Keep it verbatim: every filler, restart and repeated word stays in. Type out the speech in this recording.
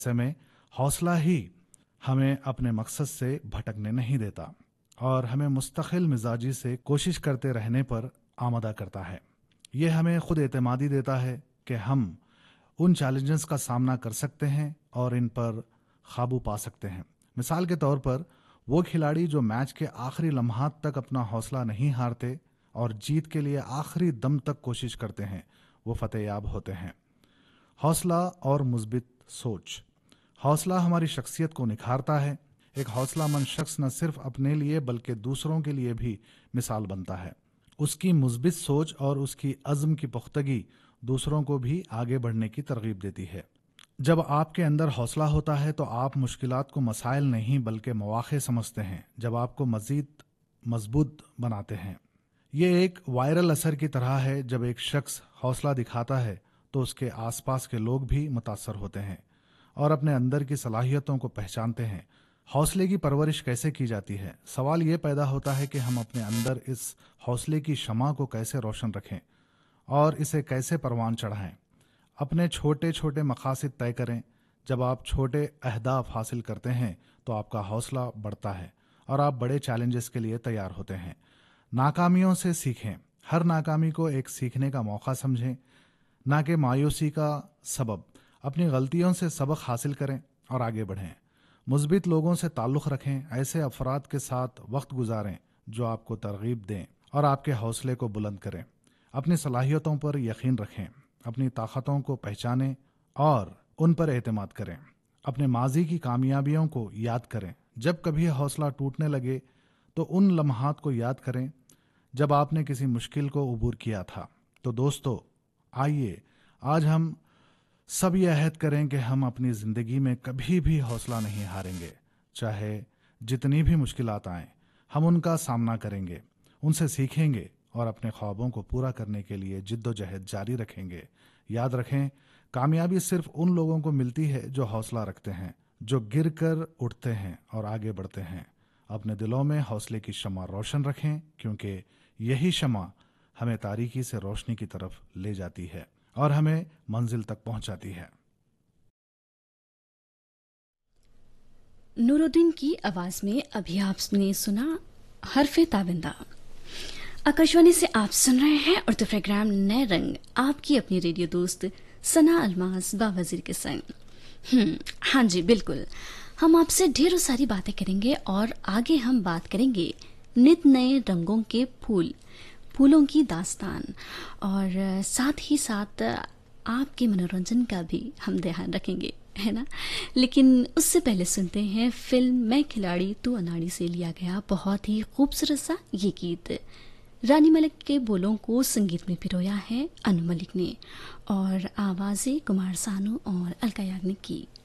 ऐसे में हौसला ही हमें अपने मकसद से भटकने नहीं देता और हमें मुस्तकिल मिजाजी से कोशिश करते रहने पर आमादा करता है। ये हमें खुद एतमादी देता है कि हम उन चैलेंजेस का सामना कर सकते हैं और इन पर काबू पा सकते हैं। मिसाल के तौर पर वो खिलाड़ी जो मैच के आखिरी लम्हात तक अपना हौसला नहीं हारते और जीत के लिए आखिरी दम तक कोशिश करते हैं, वो फतेहयाब होते हैं। हौसला और मुस्बित सोच। हौसला हमारी शख्सियत को निखारता है। एक हौसलामंद शख्स न सिर्फ अपने लिए बल्कि दूसरों के लिए भी मिसाल बनता है। उसकी मुस्बित सोच और उसकी अज़्म की पुख्तगी दूसरों को भी आगे बढ़ने की तरगीब देती है। जब आपके अंदर हौसला होता है तो आप मुश्किलात को मसाइल नहीं बल्कि मौक़े समझते हैं, जब आपको मज़ीद मजबूत बनाते हैं। ये एक वायरल असर की तरह है। जब एक शख्स हौसला दिखाता है तो उसके आसपास के लोग भी मुतासर होते हैं और अपने अंदर की सलाहियतों को पहचानते हैं। हौसले की परवरिश कैसे की जाती है? सवाल ये पैदा होता है कि हम अपने अंदर इस हौसले की शमा को कैसे रोशन रखें और इसे कैसे परवान चढ़ाएं। अपने छोटे छोटे मकासद तय करें। जब आप छोटे अहदाफ हासिल करते हैं तो आपका हौसला बढ़ता है और आप बड़े चैलेंजेस के लिए तैयार होते हैं। नाकामियों से सीखें। हर नाकामी को एक सीखने का मौका समझें, ना कि मायूसी का सबब। अपनी गलतियों से सबक हासिल करें और आगे बढ़ें। मुस्बित लोगों से ताल्लुक़ रखें। ऐसे अफराद के साथ वक्त गुजारें जो आपको तरगीब दें और आपके हौसले को बुलंद करें। अपनी सलाहियतों पर यकीन रखें। अपनी ताकतों को पहचानें और उन पर एतमाद करें। अपने माजी की कामयाबियों को याद करें। जब कभी हौसला टूटने लगे तो उन लम्हात को याद करें जब आपने किसी मुश्किल को उबूर किया था। तो दोस्तों, आइए आज हम सब ये अहद करें कि हम अपनी ज़िंदगी में कभी भी हौसला नहीं हारेंगे। चाहे जितनी भी मुश्किलात आएं, हम उनका सामना करेंगे, उनसे सीखेंगे और अपने ख्वाबों को पूरा करने के लिए जिद्दोजहद जारी रखेंगे। याद रखें, कामयाबी सिर्फ उन लोगों को मिलती है जो हौसला रखते हैं, जो गिर कर उठते हैं और आगे बढ़ते हैं। अपने दिलों में हौसले की शमा रोशन रखें, क्योंकि यही शमा हमें तारीकी से रोशनी की तरफ ले जाती है और हमें मंजिल तक पहुंचाती है। नूरुद्दीन की आवाज में अभी आपने सुना हरफे ताबिंदा। आकाशवाणी से आप सुन रहे हैं उर्दू प्रोग्राम नए रंग, आपकी अपनी रेडियो दोस्त सना अलमास बावजीर के संग। हम्म हाँ जी बिल्कुल, हम आपसे ढेरों सारी बातें करेंगे और आगे हम बात करेंगे नित नए रंगों के फूल, फूलों की दास्तान, और साथ ही साथ आपके मनोरंजन का भी हम ध्यान रखेंगे, है ना। लेकिन उससे पहले सुनते हैं फिल्म मैं खिलाड़ी तू अनाड़ी से लिया गया बहुत ही खूबसूरत सा ये गीत। रानी मलिक के बोलों को संगीत में पिरोया है अनु मलिक ने और आवाज़ें कुमार सानू और अलका याग्निक की।